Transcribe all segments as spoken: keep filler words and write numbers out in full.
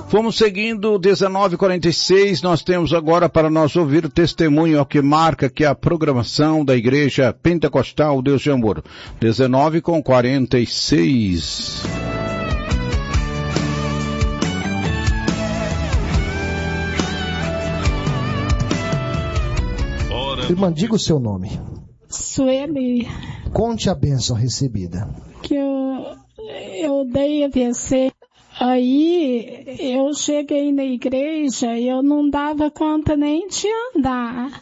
Vamos seguindo, dezenove e quarenta e seis, nós temos agora para nós ouvir o testemunho ao que marca que a programação da Igreja Pentecostal Deus de Amor. dezenove e quarenta e seis. Irmã, diga o seu nome. Sueli. Conte a bênção recebida. Que eu, eu dei A V C. Aí eu cheguei na igreja e eu não dava conta nem de andar.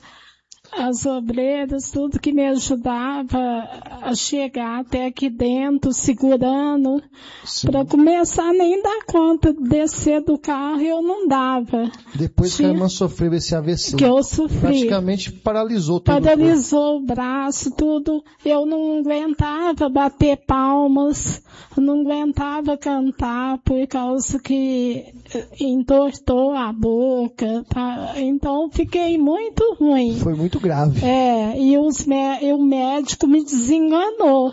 As obreiras, tudo que me ajudava a chegar até aqui dentro, segurando, para começar a nem dar conta de descer do carro, eu não dava. Depois Tinha... que a irmã sofreu esse A V C, que eu sofri, praticamente paralisou tudo. Paralisou o braço, tudo. Eu não aguentava bater palmas, não aguentava cantar por causa que entortou a boca, tá? Então fiquei muito ruim. Foi muito grave. É, e, os, e o médico me desenganou.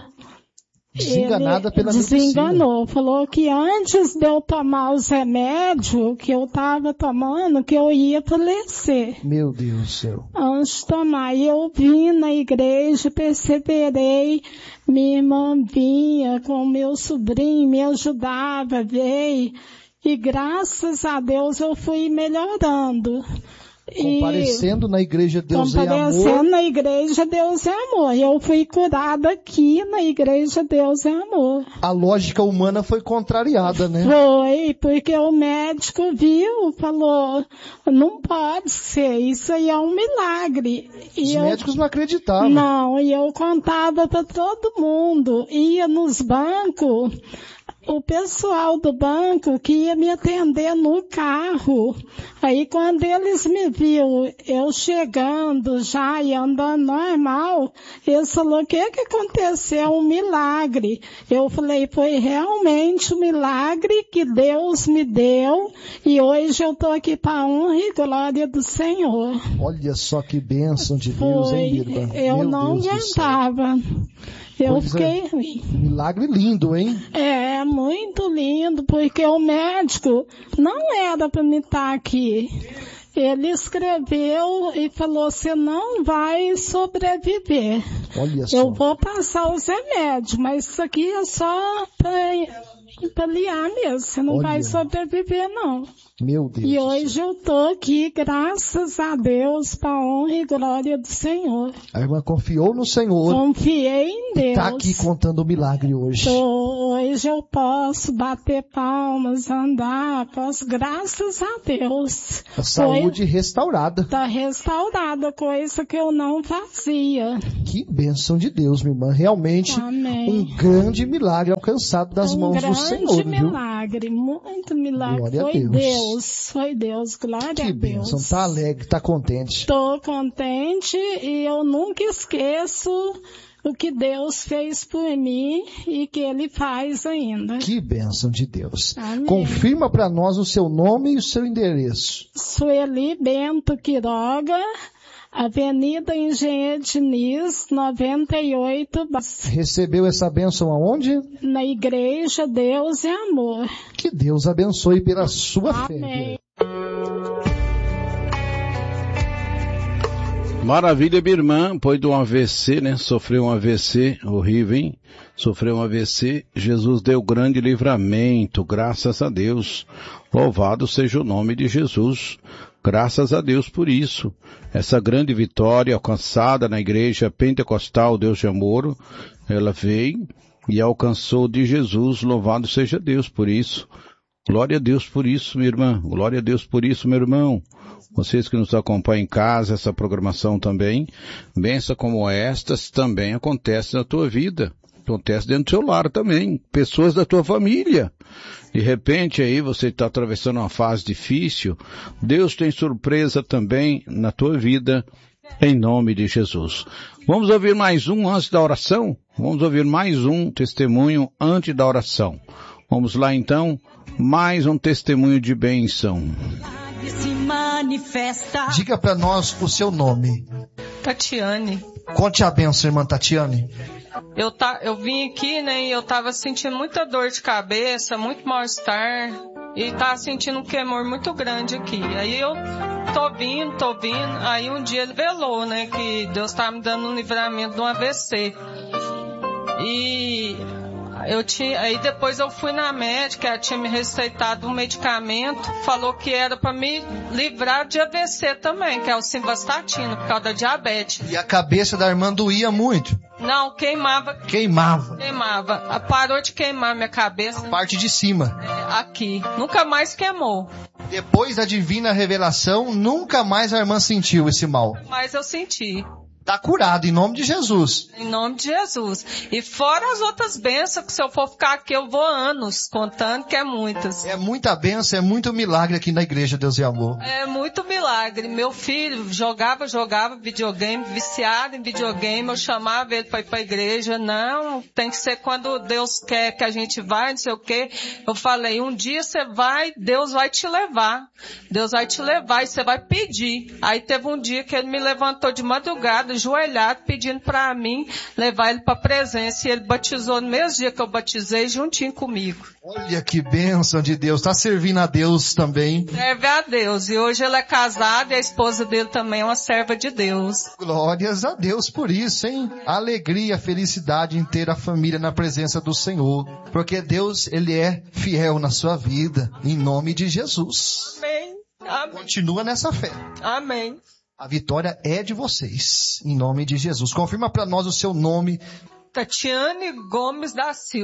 Desenganada Ele pela desenganou, medicina. Falou que antes de eu tomar os remédios que eu estava tomando, que eu ia falecer. Meu Deus do céu. Antes de tomar. E eu vim na igreja, perseverei, minha irmã vinha com meu sobrinho, me ajudava, veio. E graças a Deus eu fui melhorando. Comparecendo e, na igreja Deus é Amor. Comparecendo na igreja Deus é Amor. Eu fui curada aqui na igreja Deus é Amor. A lógica humana foi contrariada, né? Foi, porque o médico viu, falou, não pode ser, isso aí é um milagre. E Os eu, médicos não acreditavam. Não, e eu contava para todo mundo, ia nos bancos, o pessoal do banco que ia me atender no carro. Aí quando eles me viram, eu chegando já e andando normal, eles falaram, o que que aconteceu? Um milagre. Eu falei, foi realmente um milagre que Deus me deu e hoje eu estou aqui para a honra e glória do Senhor. Olha só que bênção de Deus, foi, hein, Birba? Eu Meu não Deus aguentava. Eu Coisa, fiquei ruim. Milagre lindo, hein? É, muito lindo, porque o médico não era para me estar aqui. Ele escreveu e falou, você não vai sobreviver. Olha só. Eu vou passar os remédios, mas isso aqui é só para aliar mesmo. Você não Olha. vai sobreviver, não. Meu Deus. E hoje eu tô aqui, graças a Deus, para a honra e glória do Senhor. A irmã confiou no Senhor. Confiei em Deus. Está aqui contando o milagre hoje. Tô, hoje eu posso bater palmas, andar, posso, graças a Deus. A saúde Foi, restaurada. Está restaurada, coisa que eu não fazia. Que bênção de Deus, minha irmã. Realmente, Amém. Um grande milagre alcançado das um mãos do Senhor. Um grande milagre, viu? Muito milagre. Glória Foi a Deus. Deus. Foi Deus, glória que a Deus. Que bênção, tá alegre, tá contente. Tô contente e eu nunca esqueço o que Deus fez por mim e que Ele faz ainda. Que bênção de Deus. Amém. Confirma para nós o seu nome e o seu endereço. Sueli Bento Quiroga, Avenida Engenheiro Diniz, noventa e oito. Recebeu essa bênção aonde? Na Igreja Deus é Amor. Que Deus abençoe pela sua Amém. fé. Maravilha, minha irmã, depois de um A V C, né? Sofreu um A V C horrível, hein? Sofreu um A V C, Jesus deu grande livramento, graças a Deus. Louvado seja o nome de Jesus. Graças a Deus por isso. Essa grande vitória alcançada na Igreja Pentecostal Deus de Amor, ela veio e alcançou de Jesus. Louvado seja Deus por isso. Glória a Deus por isso, minha irmã. Glória a Deus por isso, meu irmão. Vocês que nos acompanham em casa, essa programação também, bênçãos como estas também acontecem na tua vida. Acontece dentro do seu lar também. Pessoas da tua família. De repente aí você está atravessando uma fase difícil. Deus tem surpresa também na tua vida, em nome de Jesus. Vamos ouvir mais um antes da oração? Vamos ouvir mais um testemunho antes da oração. Vamos lá então, mais um testemunho de bênção. Diga para nós o seu nome. Tatiane. Conte a bênção, irmã Tatiane. eu, tá, eu vim aqui, né, e eu tava sentindo muita dor de cabeça, muito mal-estar, e tava sentindo um queimor muito grande aqui. Aí eu tô vindo, tô vindo, aí um dia ele velou, né, que Deus tava me dando um livramento de um A V C. E eu tinha, aí depois eu fui na médica, ela tinha me receitado um medicamento, falou que era para me livrar de A V C também, que é o simvastatina, por causa da diabetes. E a cabeça da irmã doía muito? Não, queimava. Queimava? Queimava. Parou de queimar minha cabeça. A parte de cima? É, aqui. Nunca mais queimou. Depois da divina revelação, nunca mais a irmã sentiu esse mal? Mas eu senti. Tá curado, em nome de Jesus. Em nome de Jesus. E fora as outras bênçãos, que se eu for ficar aqui, eu vou anos contando, que é muitas. É muita bênção, é muito milagre aqui na igreja, Deus e Amor. É muito milagre. Meu filho jogava, jogava videogame, viciado em videogame, eu chamava ele para ir para a igreja. Não, tem que ser quando Deus quer que a gente vá, não sei o quê. Eu falei, um dia você vai, Deus vai te levar. Deus vai te levar e você vai pedir. Aí teve um dia que ele me levantou de madrugada, ajoelhado, pedindo para mim levar ele para a presença. E ele batizou no mesmo dia que eu batizei, juntinho comigo. Olha que bênção de Deus. Está servindo a Deus também. Serve a Deus. E hoje ele é casado e a esposa dele também é uma serva de Deus. Glórias a Deus por isso, hein? Alegria, felicidade em ter a família na presença do Senhor. Porque Deus, Ele é fiel na sua vida. Em nome de Jesus. Amém. Amém. Continua nessa fé. Amém. A vitória é de vocês, em nome de Jesus. Confirma para nós o seu nome. Tatiane Gomes da Silva.